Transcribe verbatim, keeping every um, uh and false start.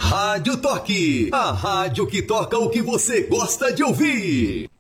Rádio Toque, a rádio que toca o que você gosta de ouvir.